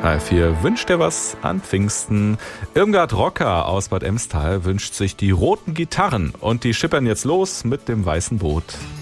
HR4 wünscht dir was an Pfingsten. Irmgard Rocker aus Bad Emstal wünscht sich die roten Gitarren und die schippern jetzt los mit dem weißen Boot.